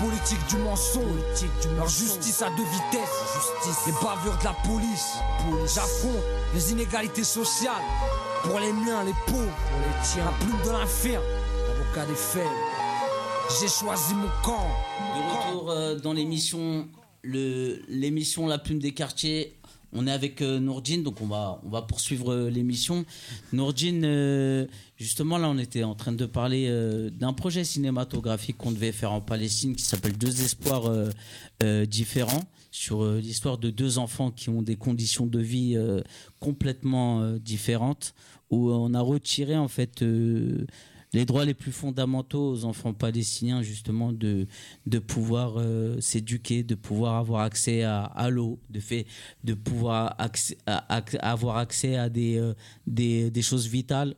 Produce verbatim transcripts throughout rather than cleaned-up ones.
politique du mensonge, politique du Leur mensonge. Justice à deux vitesses, justice. Les bavures de la police, police. J'affronte les inégalités sociales. Pour les miens, les pauvres, pour les tiens. La plume de l'infirme, l'avocat des faibles. J'ai choisi mon camp. De retour euh, dans l'émission, le, l'émission La Plume des Quartiers. On est avec euh, Nourdine, donc on va, on va poursuivre euh, l'émission. Nourdine, euh, justement, là, on était en train de parler euh, d'un projet cinématographique qu'on devait faire en Palestine qui s'appelle Deux espoirs euh, euh, différents, sur euh, l'histoire de deux enfants qui ont des conditions de vie euh, complètement euh, différentes, où on a retiré, en fait... Euh, les droits les plus fondamentaux aux enfants palestiniens, justement, de, de pouvoir euh, s'éduquer, de pouvoir avoir accès à, à l'eau, de, fait, de pouvoir accès, à, à, avoir accès à des, euh, des, des choses vitales.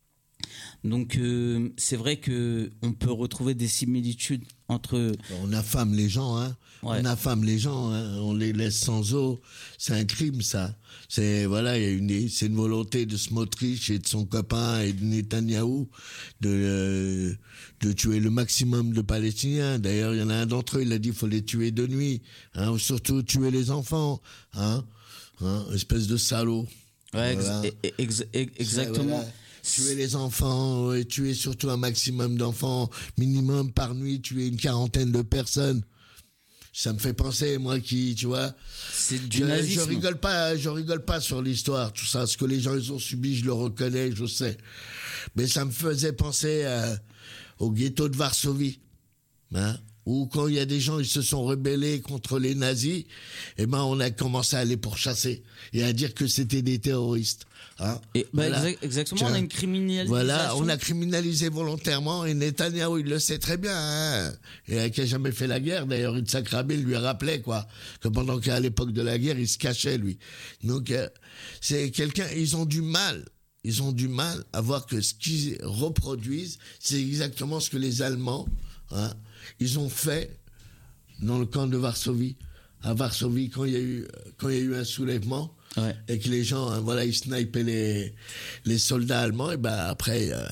Donc, euh, c'est vrai qu'on peut retrouver des similitudes entre... On affame les gens, hein. Ouais. On affame les gens, hein. On les laisse sans eau. C'est un crime, ça. C'est, voilà, il y a une, c'est une volonté de Smotrich et de son copain et de Netanyahou de, euh, de tuer le maximum de Palestiniens. D'ailleurs, il y en a un d'entre eux, il a dit qu'il faut les tuer de nuit, hein, ou surtout tuer les enfants, hein, hein, espèce de salaud. Ouais, voilà. ex- ex- exactement. Voilà. Tuer les enfants, et tuer surtout un maximum d'enfants, minimum par nuit, tuer une quarantaine de personnes. Ça me fait penser, moi qui, tu vois, c'est du je, nazisme. Je rigole pas, je rigole pas sur l'histoire, tout ça, ce que les gens ils ont subi, je le reconnais, je sais. Mais ça me faisait penser à, au ghetto de Varsovie, hein, où quand il y a des gens, ils se sont rebellés contre les nazis, eh ben on a commencé à les pourchasser et à dire que c'était des terroristes. Hein, et bah voilà. exa- exactement, Tiens, on a une criminalisation. Voilà, on a criminalisé volontairement et Netanyahou, il le sait très bien, hein, et qui a jamais fait la guerre. D'ailleurs, Yitzhak Rabin lui rappelait quoi, que pendant qu'à l'époque de la guerre, il se cachait lui. Donc euh, c'est quelqu'un, ils ont du mal. Ils ont du mal à voir que ce qu'ils reproduisent, c'est exactement ce que les Allemands, hein, ils ont fait dans le camp de Varsovie. À Varsovie, quand il y a eu, quand il y a eu un soulèvement, ouais. Et que les gens, hein, voilà, ils snipaient les, les soldats allemands, et ben après, euh,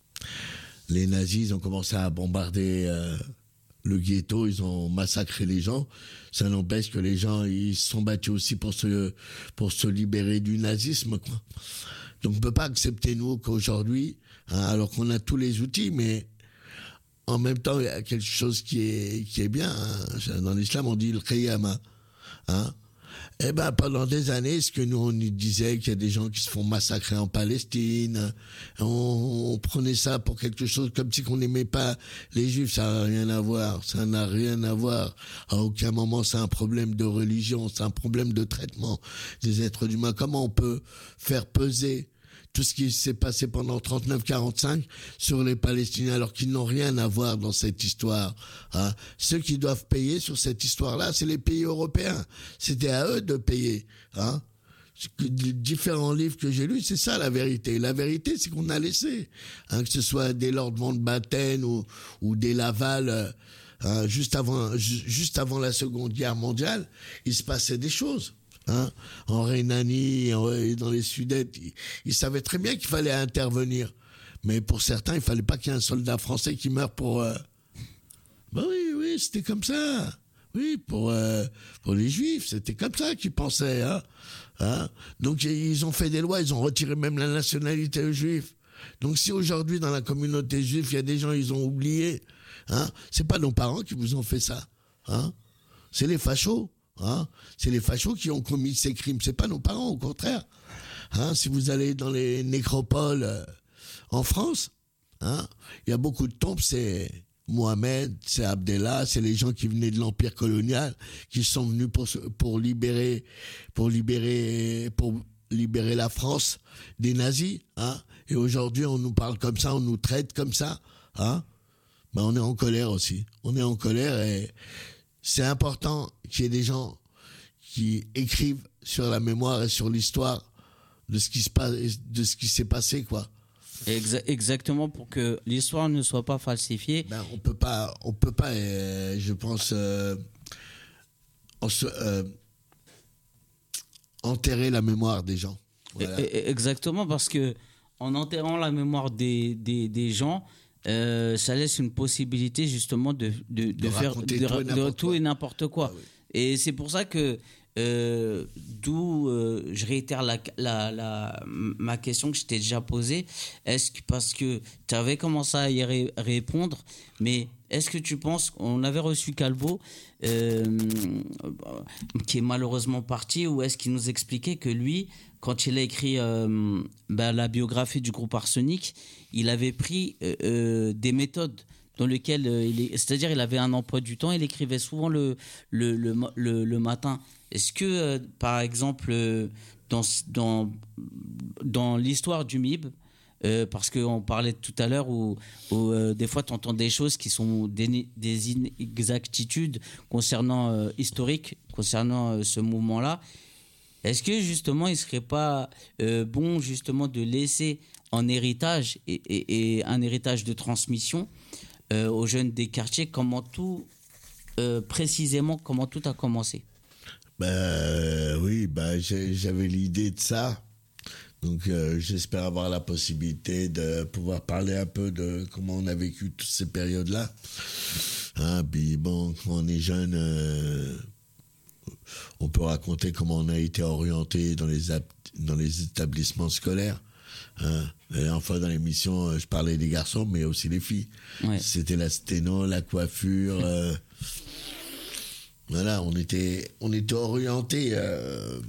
les nazis, ils ont commencé à bombarder euh, le ghetto, ils ont massacré les gens. Ça n'empêche que les gens, ils se sont battus aussi pour se, pour se libérer du nazisme, quoi. Donc on peut pas accepter, nous, qu'aujourd'hui, hein, alors qu'on a tous les outils, mais en même temps, il y a quelque chose qui est, qui est bien, hein. Dans l'islam, on dit le qiyama, hein. Eh ben, pendant des années, ce que nous, on nous disait qu'il y a des gens qui se font massacrer en Palestine, on, on prenait ça pour quelque chose comme si qu'on n'aimait pas les Juifs, ça n'a rien à voir, ça n'a rien à voir. À aucun moment, c'est un problème de religion, c'est un problème de traitement des êtres humains. Comment on peut faire peser tout ce qui s'est passé pendant trente-neuf quarante-cinq sur les Palestiniens alors qu'ils n'ont rien à voir dans cette histoire, hein. Ceux qui doivent payer sur cette histoire-là, c'est les pays européens. C'était à eux de payer, hein. Les différents livres que j'ai lus, c'est ça la vérité. La vérité, c'est qu'on a laissé, hein, que ce soit des Lord Mountbatten ou, ou des Laval, euh, hein, juste avant, ju- juste avant la Seconde Guerre mondiale, il se passait des choses. Hein, en Rhénanie et dans les Sudètes, ils, ils savaient très bien qu'il fallait intervenir. Mais pour certains, il fallait pas qu'il y ait un soldat français qui meure pour... Euh... Ben oui, oui, c'était comme ça. Oui, pour, euh, pour les Juifs, c'était comme ça qu'ils pensaient. Hein, hein. Donc ils ont fait des lois, ils ont retiré même la nationalité aux Juifs. Donc si aujourd'hui, dans la communauté juive, il y a des gens, ils ont oublié, hein, c'est pas nos parents qui vous ont fait ça. Hein, c'est les fachos. Hein, c'est les fachos qui ont commis ces crimes, c'est pas nos parents, au contraire. Hein, si vous allez dans les nécropoles euh, en France, hein, il y a beaucoup de tombes, c'est Mohamed, c'est Abdallah, c'est les gens qui venaient de l'empire colonial, qui sont venus pour pour libérer, pour libérer, pour libérer la France des nazis. Hein, et aujourd'hui, on nous parle comme ça, on nous traite comme ça. Hein, ben on est en colère aussi. On est en colère et c'est important qu'il y ait des gens qui écrivent sur la mémoire et sur l'histoire de ce qui se passe, de ce qui s'est passé, quoi. Exa- exactement, pour que l'histoire ne soit pas falsifiée. Ben, on peut pas, on peut pas, euh, je pense, euh, en se, euh, enterrer la mémoire des gens. Voilà. Exactement, parce que en enterrant la mémoire des, des, des gens, euh, ça laisse une possibilité justement de, de, de, De faire raconter de, tout et de n'importe tout quoi. et n'importe quoi. Ah oui. Et c'est pour ça que, euh, d'où euh, je réitère la, la, la, ma question que je t'ai déjà posée. Est-ce que, parce que tu avais commencé à y ré- répondre, mais est-ce que tu penses, on avait reçu Calvo, euh, qui est malheureusement parti, ou est-ce qu'il nous expliquait que lui, quand il a écrit euh, bah, la biographie du groupe Arsenic, il avait pris euh, euh, des méthodes dans lesquelles, euh, il est, c'est-à-dire il avait un emploi du temps, il écrivait souvent le, le, le, le, le matin. Est-ce que, euh, par exemple, euh, dans, dans, dans l'histoire du M I B, euh, parce qu'on parlait tout à l'heure où, où euh, des fois tu entends des choses qui sont des, des inexactitudes concernant euh, historiques, concernant euh, ce mouvement-là, est-ce que justement il ne serait pas euh, bon justement de laisser en héritage et, et, et un héritage de transmission euh, aux jeunes des quartiers comment tout, euh, précisément comment tout a commencé? Ben oui, ben, j'ai- j'avais l'idée de ça. Donc euh, j'espère avoir la possibilité de pouvoir parler un peu de comment on a vécu toutes ces périodes-là. Hein, puis bon, quand on est jeune, euh, on peut raconter comment on a été orienté dans les, ap- dans les établissements scolaires. Hein. La dernière fois dans l'émission, je parlais des garçons, mais aussi des filles. Ouais. C'était la sténo, la coiffure. Euh, voilà, on était, on était orienté. Euh,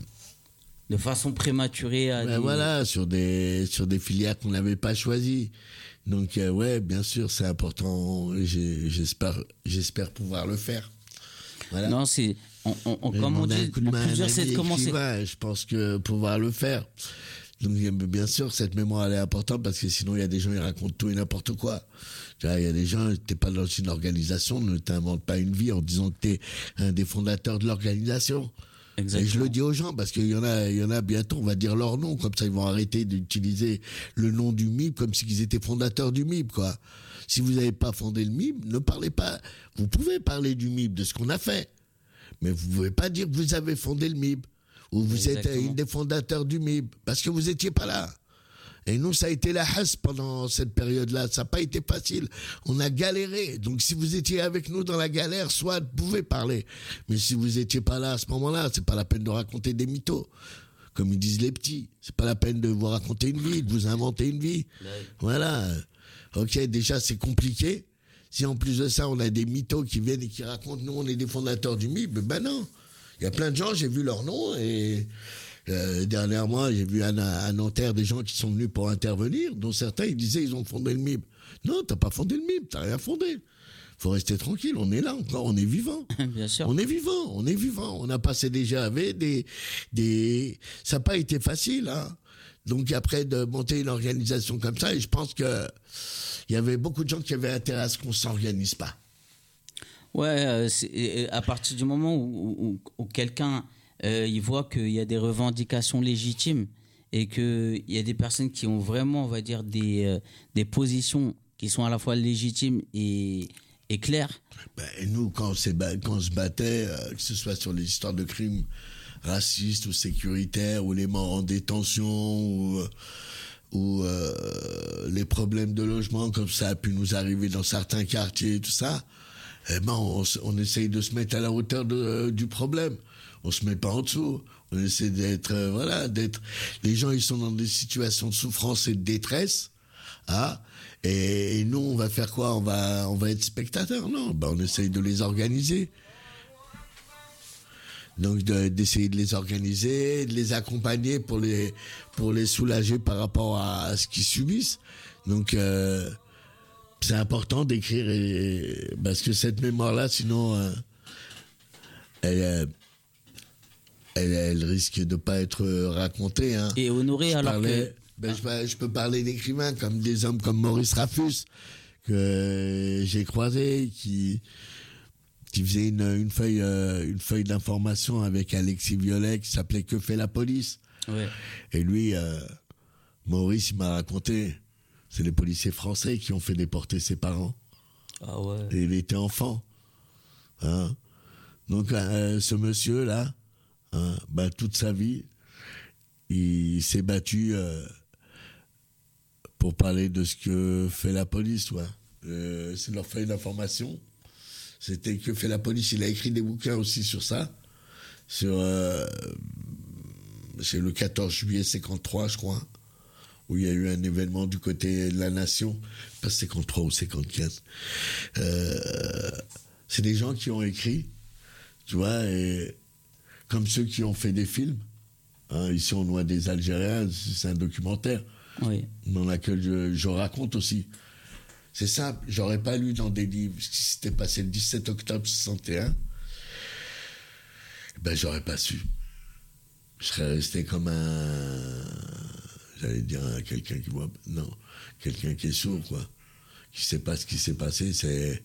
De façon prématurée à Ben des... voilà, sur des, sur des filières qu'on n'avait pas choisies. Donc, euh, ouais, bien sûr, c'est important. J'ai- J'espère, j'espère pouvoir le faire. Voilà. Non, c'est... On, on, on- Mais comme on demander dit, un coup de mon main à un plaisir, c'est de ami commencer. écrivain, je pense que pouvoir le faire. Donc, bien sûr, cette mémoire, elle est importante parce que sinon, il y a des gens, ils racontent tout et n'importe quoi. Tu vois, il y a des gens, t'es pas dans une organisation, ne t'invente pas une vie en disant que t'es un des fondateurs de l'organisation. Et je le dis aux gens parce qu'il y en a, il y en a bientôt, on va dire leur nom, comme ça ils vont arrêter d'utiliser le nom du M I B comme s'ils étaient fondateurs du M I B, quoi. Si vous n'avez pas fondé le M I B, ne parlez pas. Vous pouvez parler du M I B, de ce qu'on a fait, mais vous ne pouvez pas dire que vous avez fondé le M I B ou vous Exactement. êtes une des fondateurs du M I B parce que vous n'étiez pas là. Et nous, ça a été la hasse pendant cette période-là. Ça n'a pas été facile. On a galéré. Donc, si vous étiez avec nous dans la galère, soit vous pouvez parler. Mais si vous n'étiez pas là à ce moment-là, c'est pas la peine de raconter des mythos. Comme ils disent les petits. C'est pas la peine de vous raconter une vie, de vous inventer une vie. Ouais. Voilà. Ok, déjà, c'est compliqué. Si en plus de ça, on a des mythos qui viennent et qui racontent, nous, on est des fondateurs du M I B, ben non. Il y a plein de gens, j'ai vu leur nom et... Euh, dernièrement, j'ai vu à, à Nanterre des gens qui sont venus pour intervenir, dont certains ils disaient ils ont fondé le M I B. Non, t'as pas fondé le M I B, t'as rien fondé. Faut rester tranquille, on est là encore, on est vivant. Bien sûr. On est vivant, on est vivant. On a passé des G A V, des, des, ça n'a pas été facile, hein. Donc après de monter une organisation comme ça, et je pense que il y avait beaucoup de gens qui avaient intérêt à ce qu'on s'organise pas. Ouais, euh, c'est- et à partir du moment où, où- où quelqu'un euh, il voit qu'il y a des revendications légitimes et qu'il y a des personnes qui ont vraiment, on va dire, des, euh, des positions qui sont à la fois légitimes et, et claires. Ben, et nous, quand on, s'est ba- quand on se battait, euh, que ce soit sur les histoires de crimes racistes ou sécuritaires, ou les morts en détention, ou, euh, ou euh, les problèmes de logement, comme ça a pu nous arriver dans certains quartiers, tout ça, eh ben, on, s- on essaye de se mettre à la hauteur de, euh, du problème. On se met pas en dessous. On essaie d'être, euh, voilà, d'être. Les gens, ils sont dans des situations de souffrance et de détresse, ah. Et, et nous, on va faire quoi? On va, on va être spectateurs? Non, ben, on essaye de les organiser. Donc de- d'essayer de les organiser, de les accompagner pour les pour les soulager par rapport à, à ce qu'ils subissent. Donc euh, c'est important d'écrire et, parce que cette mémoire-là, sinon, euh, elle, euh, elle, elle risque de pas être racontée. Hein. Et honoré Je alors parlais- que... ben, je, je peux parler d'écrivains comme des hommes comme Maurice Rafus que j'ai croisé, qui qui faisait une, une feuille euh, une feuille d'information avec Alexis Violet qui s'appelait Que fait la police. Ouais. Et lui, euh, Maurice, il m'a raconté, c'est les policiers français qui ont fait déporter ses parents. Ah ouais. Et il était enfant. Hein. Donc euh, ce monsieur-là, hein, bah, toute sa vie, il s'est battu euh, pour parler de ce que fait la police. Ouais. Euh, c'est leur feuille d'information. C'était que fait la police. Il a écrit des bouquins aussi sur ça. Sur... Euh, c'est le quatorze juillet cinquante-trois, je crois, où il y a eu un événement du côté de la nation. Pas cinquante-trois ou cinquante-quinze. Euh, c'est des gens qui ont écrit, tu vois, et comme ceux qui ont fait des films. Hein, ici, on voit des Algériens, c'est un documentaire. Oui. Dans lequel je, je raconte aussi. C'est simple, j'aurais pas lu dans des livres ce qui s'était passé le dix-sept octobre soixante et un, ben j'aurais pas su. Je serais resté comme un... J'allais dire à quelqu'un qui voit... Non, quelqu'un qui est sourd, quoi. Qui sait pas ce qui s'est passé, c'est...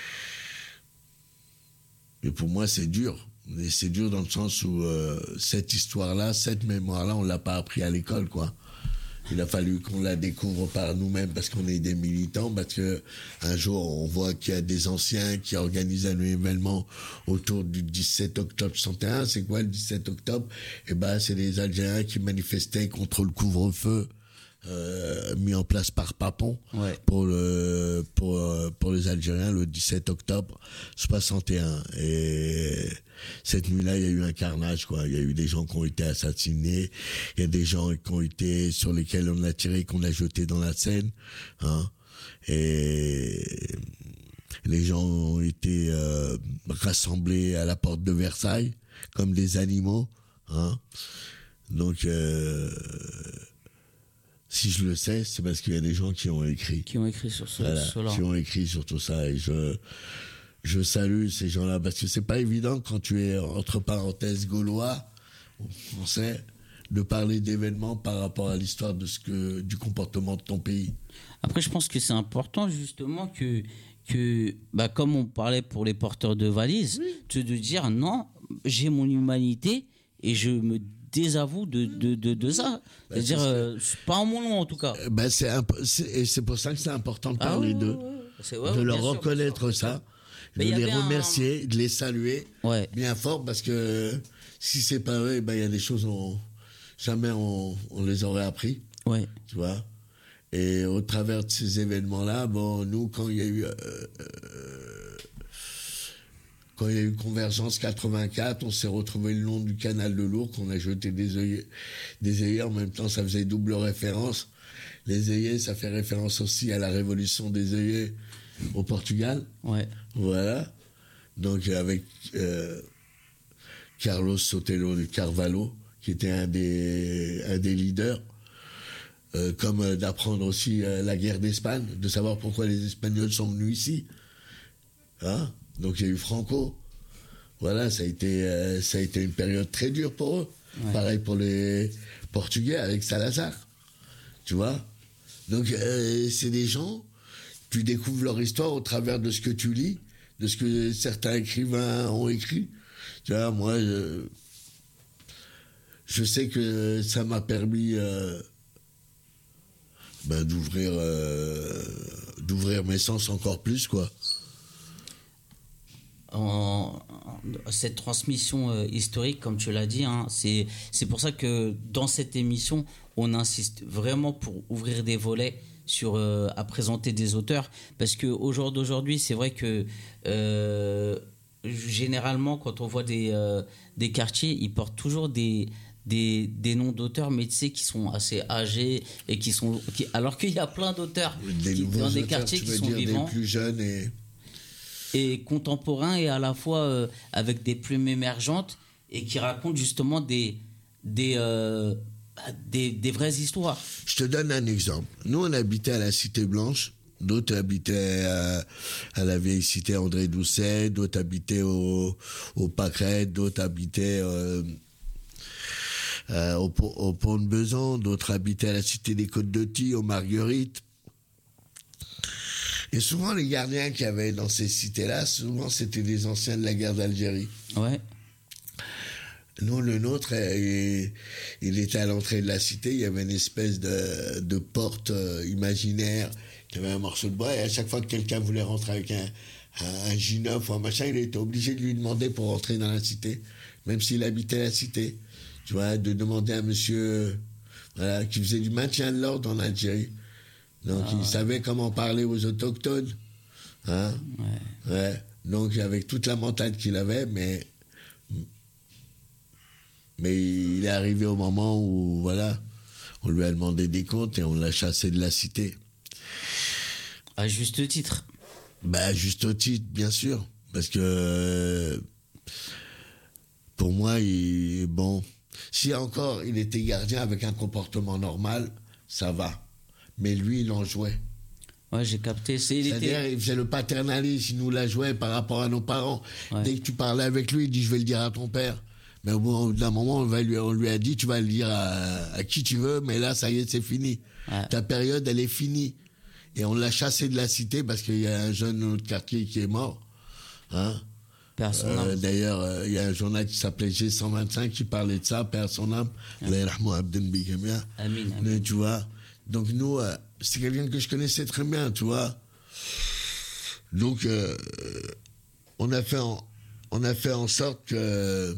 Mais pour moi, c'est dur. Et c'est dur dans le sens où euh, cette histoire-là, cette mémoire-là, on l'a pas appris à l'école, quoi. Il a fallu qu'on la découvre par nous-mêmes parce qu'on est des militants, parce que un jour on voit qu'il y a des anciens qui organisent un événement autour du dix-sept octobre soixante et un. C'est quoi le dix-sept octobre? Eh ben, c'est les Algériens qui manifestaient contre le couvre-feu euh, mis en place par Papon Ouais. pour le pour pour les Algériens le dix-sept octobre soixante et un. Et cette nuit-là, il y a eu un carnage, quoi. Il y a eu des gens qui ont été assassinés, il y a des gens qui ont été sur lesquels on a tiré, qu'on a jeté dans la Seine, hein. Et les gens ont été euh, rassemblés à la porte de Versailles comme des animaux, hein. Donc euh, si je le sais, c'est parce qu'il y a des gens qui ont écrit. Qui ont écrit sur ce, Voilà, cela. qui ont écrit sur tout ça. Et je, je salue ces gens-là, parce que c'est pas évident quand tu es, entre parenthèses, gaulois, ou français, de parler d'événements par rapport à l'histoire de ce que, du comportement de ton pays. Après, je pense que c'est important, justement, que, que bah, comme on parlait pour les porteurs de valises, oui. de dire non, j'ai mon humanité et je me désavoue de, de, de, de ça. Bah, C'est-à-dire, c'est euh, pas en mon nom, en tout cas. Ben c'est, imp- c'est, et c'est pour ça que c'est important de parler ah, d'eux, ouais, ouais. C'est, ouais, de ouais, leur sûr, reconnaître ça, de Mais les remercier, un... de les saluer ouais. bien fort, parce que si c'est pas eux, ben il y a des choses on jamais on, on les aurait appris. Ouais. Tu vois. Et au travers de ces événements-là, bon, nous, quand il y a eu euh, euh, quand il y a eu Convergence quatre-vingt-quatre, on s'est retrouvé le long du canal de l'Ourcq, on a jeté des œillets, des œillets, en même temps ça faisait double référence. Les œillets, ça fait référence aussi à la révolution des œillets au Portugal. Ouais. Voilà. Donc avec euh, Carlos Sotelo de Carvalho, qui était un des, un des leaders. Euh, comme euh, d'apprendre aussi euh, la guerre d'Espagne, de savoir pourquoi les Espagnols sont venus ici. Hein? Donc il y a eu Franco. Voilà, ça a été, euh, ça a été une période très dure pour eux. Ouais. Pareil pour les Portugais avec Salazar. Tu vois? Donc euh, c'est des gens, tu découvres leur histoire au travers de ce que tu lis, de ce que certains écrivains ont écrit. Tu vois, moi, je, je sais que ça m'a permis... Euh, Ben, d'ouvrir euh, d'ouvrir mes sens encore plus, quoi. En, en, cette transmission euh, historique, comme tu l'as dit, hein, c'est c'est pour ça que dans cette émission on insiste vraiment pour ouvrir des volets sur euh, à présenter des auteurs, parce que au jour d'aujourd'hui c'est vrai que euh, généralement quand on voit des euh, des quartiers, ils portent toujours des Des, des noms d'auteurs, mais tu sais, qui sont assez âgés et qui sont. Qui, alors qu'il y a plein d'auteurs qui, dans des auteurs, quartiers qui sont dire vivants. Des plus jeunes et. Et contemporains, et à la fois euh, avec des plumes émergentes et qui racontent justement des. Des, euh, des, des vraies histoires. Je te donne un exemple. Nous, on habitait à la Cité Blanche. D'autres habitaient à, à la vieille cité André Doucet. D'autres habitaient au, au Pâquerette. D'autres habitaient. Euh, Euh, au, au pont de Besançon, d'autres habitaient à la cité des Côtes-de-Tille, aux Marguerites. Et souvent, les gardiens qu'il y avait dans ces cités-là, souvent, c'était des anciens de la guerre d'Algérie. Ouais. Nous, le nôtre, il, il était à l'entrée de la cité, il y avait une espèce de, de porte euh, imaginaire, qui avait un morceau de bois, et à chaque fois que quelqu'un voulait rentrer avec un, un, un J neuf ou un machin, il était obligé de lui demander pour rentrer dans la cité, même s'il habitait la cité. Tu vois, de demander à monsieur, voilà, qui faisait du maintien de l'ordre en Algérie, Donc Ah il ouais. savait comment parler aux autochtones. Hein? Ouais. Ouais. Donc avec toute la mentale qu'il avait, mais mais il est arrivé au moment où voilà, on lui a demandé des comptes et on l'a chassé de la cité. À juste titre. Bah juste au titre, bien sûr, parce que euh, pour moi, il bon, si encore il était gardien avec un comportement normal, ça va. Mais lui, il en jouait. Ouais, j'ai capté. C'est, il C'est-à-dire, était... il faisait le paternalisme, il nous la jouait par rapport à nos parents. Ouais. Dès que tu parlais avec lui, il dit, je vais le dire à ton père. Mais au bout d'un moment, on, va lui, on lui a dit, tu vas le dire à, à qui tu veux, mais là, ça y est, c'est fini. Ouais. Ta période, elle est finie. Et on l'a chassé de la cité parce qu'il y a un jeune de notre quartier qui est mort. Hein? Père son Euh, âme. D'ailleurs, euh, il y a un journal qui s'appelait G cent vingt-cinq qui parlait de ça, Père son âme. Allah yarhamou abden bi jamia. Amin, amin. Mais tu vois, donc nous, euh, c'est quelqu'un que je connaissais très bien, tu vois. Donc, euh, on a fait en, on a fait en sorte que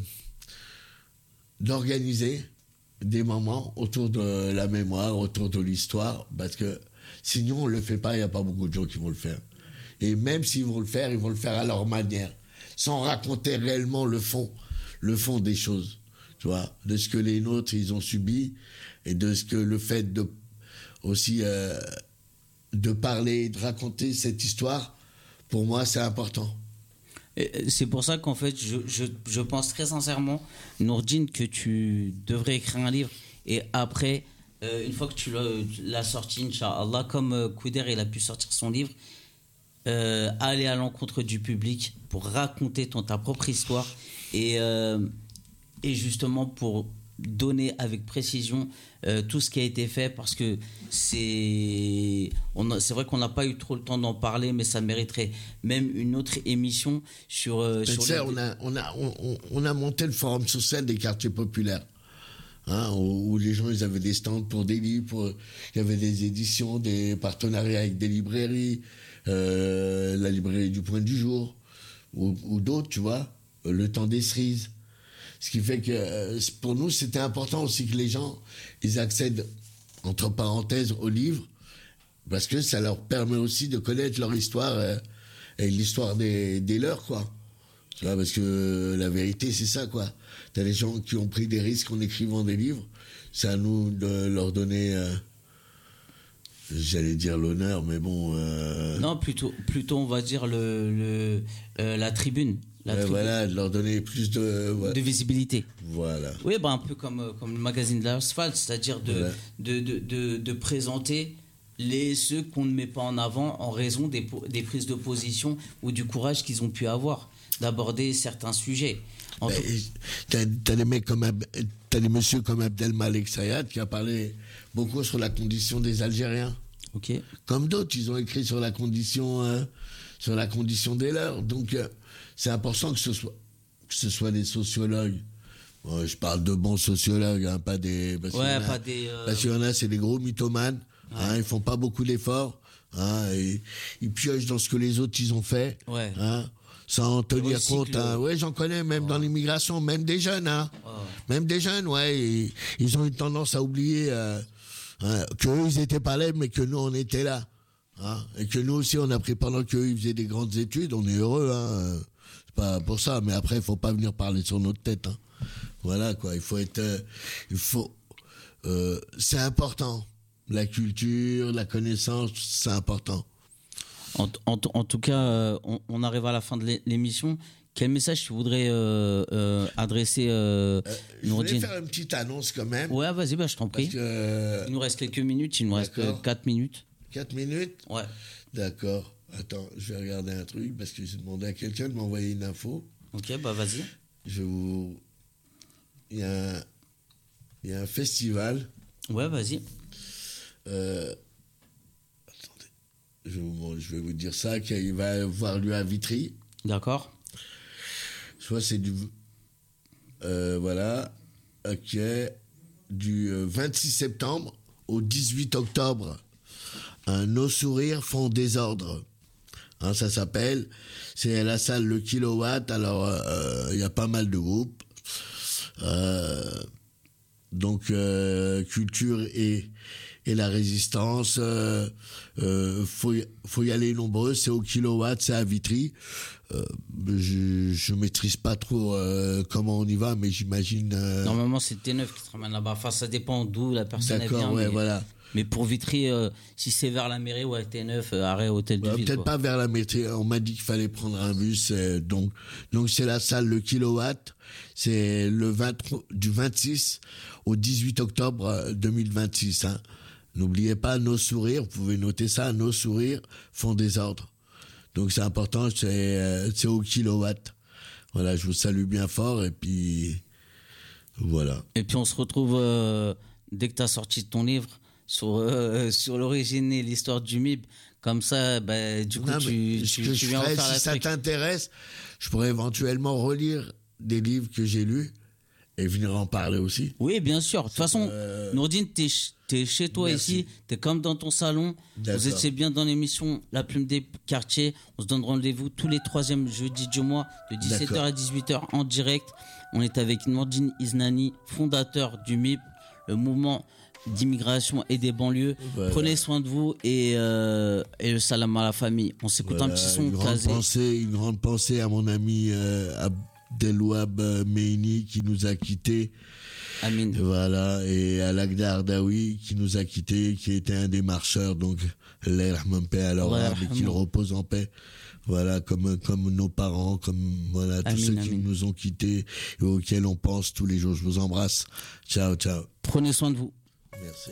d'organiser des moments autour de la mémoire, autour de l'histoire, parce que sinon on le fait pas, il n'y a pas beaucoup de gens qui vont le faire. Et même s'ils vont le faire, ils vont le faire à leur manière, sans raconter réellement le fond, le fond des choses, tu vois, de ce que les nôtres ils ont subi et de ce que le fait de aussi euh, de parler, de raconter cette histoire, pour moi c'est important. Et c'est pour ça qu'en fait, je, je, je pense très sincèrement, Nourdine, que tu devrais écrire un livre. Et après, euh, une fois que tu l'as, l'as sorti, Inch'Allah, comme euh, Kouder, il a pu sortir son livre, euh, aller à l'encontre du public pour raconter ton, ta propre histoire et, euh, et justement pour donner avec précision euh, tout ce qui a été fait, parce que c'est on a, c'est vrai qu'on n'a pas eu trop le temps d'en parler, mais ça mériterait même une autre émission sur, euh, sur Tu sais, les- on a, on, a, on, on a monté le forum social des quartiers populaires, hein, où, où les gens ils avaient des stands pour des livres, pour, il y avait des éditions, des partenariats avec des librairies, euh, la librairie du Point du Jour, ou, ou d'autres, tu vois, le temps des cerises. Ce qui fait que euh, pour nous, c'était important aussi que les gens ils accèdent, entre parenthèses, aux livres, parce que ça leur permet aussi de connaître leur histoire euh, et l'histoire des, des leurs, quoi. Tu vois, parce que la vérité, c'est ça, quoi. T'as des gens qui ont pris des risques en écrivant des livres, c'est à nous de leur donner, euh, j'allais dire l'honneur, mais bon... Euh, non, plutôt plutôt on va dire le, le euh, la tribune, la ouais, tribune voilà, de leur donner plus de... Voilà. de visibilité. Voilà. Oui, bah un peu comme, euh, comme le magazine de l'asphalte, c'est-à-dire de, Voilà. de, de, de, de présenter les, ceux qu'on ne met pas en avant en raison des, po- des prises de position ou du courage qu'ils ont pu avoir d'aborder certains sujets. En Ben, tout- t'as, t'as des mecs comme Ab- t'as des messieurs comme Abdelmalek Sayad qui a parlé beaucoup sur la condition des Algériens. ok. Comme d'autres, ils ont écrit sur la condition, euh, sur la condition des leurs. Donc, euh, c'est important que ce soit, que ce soit des sociologues. Bon, je parle de bons sociologues, hein, pas des. Parce qu'il y Ouais, en a- pas des. euh, Parce qu'il y en a, c'est des gros mythomanes. Hein, ils font pas beaucoup d'efforts. Hein, et, ils piochent dans ce que les autres ils ont fait. Ouais. Hein, sans tenir recyclent. compte. Hein. Ouais, j'en connais même dans l'immigration, même des jeunes. Hein. Ouais. Même des jeunes, ouais. Ils, ils ont une tendance à oublier euh, hein, qu'eux, ils étaient pas là, mais que nous, on était là. Hein, et que nous aussi, on a pris pendant qu'eux, ils faisaient des grandes études. On est heureux. Hein. C'est pas pour ça. Mais après, il faut pas venir parler sur notre tête. Hein. Voilà, quoi. Il faut être... euh, il faut... Euh, c'est important. La culture, la connaissance, c'est important. En, en, en tout cas, euh, on, on arrive à la fin de l'é- l'émission. Quel message tu voudrais euh, euh, adresser, euh, Euh, je voulais Nourdine? faire une petite annonce quand même. Ouais, vas-y, bah, je t'en Parce prie. que... euh, Il nous reste quelques minutes, il nous reste D'accord. quatre minutes. quatre minutes. Ouais. D'accord. Attends, je vais regarder un truc parce que j'ai demandé à quelqu'un de m'envoyer une info. Ok, bah vas-y. Je vous... Il y a un, il y a un festival. Ouais, vas-y. Euh, Attendez. Je, vous- je vais vous dire ça, qui va avoir lieu à Vitry. D'accord. Soit c'est du... euh, voilà. Ok. Du euh, vingt-six septembre au dix-huit octobre. Un Nos sourires font désordre. Hein, ça s'appelle. C'est à la salle Le Kilowatt. Alors, euh, il y a pas mal de groupes. Euh, donc, euh, culture et, et la résistance. Euh, euh, faut, y, faut y aller nombreux. C'est au kilowatt, c'est à Vitry. Euh, je, je maîtrise pas trop euh, comment on y va, mais j'imagine. Euh... Normalement, c'est T neuf qui te ramène là-bas. Enfin, ça dépend d'où la personne D'accord, vient. ouais, mais, voilà. mais pour Vitry, euh, si c'est vers la mairie, ouais, T neuf, euh, arrêt hôtel de Ouais, ville. peut-être quoi. pas vers la métro. On m'a dit qu'il fallait prendre un bus. euh, donc, donc c'est la salle Le Kilowatt. C'est le vingt, du vingt-six au dix-huit octobre deux mille vingt-six. Hein. N'oubliez pas nos sourires. Vous pouvez noter ça. Nos sourires font des ordres. Donc c'est important. C'est, euh, c'est au Kilowatt. Voilà, je vous salue bien fort et puis voilà. Et puis on se retrouve euh, dès que tu as sorti ton livre sur, euh, sur l'origine et l'histoire du M I B. Comme ça, bah, du coup, Non, tu, ce tu, que tu je viens en ferais, faire la si ça truc. t'intéresse, je pourrais éventuellement relire des livres que j'ai lus et venir en parler aussi. Oui, bien sûr. De toute façon, Euh, Nourdine, t'es, ch- t'es chez toi Merci. ici, t'es comme dans ton salon. D'accord. Vous étiez bien dans l'émission La Plume des Quartiers. On se donne rendez-vous tous les troisièmes jeudis du mois, de dix-sept heures D'accord. à dix-huit heures en direct. On est avec Nourdine Iznani, fondateur du M I B, le mouvement d'immigration et des banlieues. Voilà. Prenez soin de vous et, euh, et le salam à la famille. On s'écoute Voilà, un petit son une grande casé. pensée, une grande pensée à mon ami euh, Abdelouab Meini qui nous a quittés. Amin. Voilà, et à Lagda Ardaoui qui nous a quittés, qui était un des marcheurs, donc Allah yarham paix à leur Allah âme et qu'il yarhamou. repose en paix. Voilà, comme, comme nos parents, comme voilà, tous Amin, ceux qui amin. nous ont quittés et auxquels on pense tous les jours. Je vous embrasse. Ciao, ciao. Prenez soin de vous. Merci.